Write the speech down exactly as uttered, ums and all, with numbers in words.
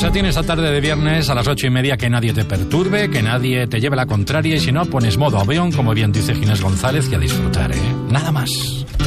Pues a ti en esta tarde de viernes a las ocho y media que nadie te perturbe, que nadie te lleve la contraria y si no pones modo avión, como bien dice Ginés González, y a disfrutar, ¿eh? Nada más.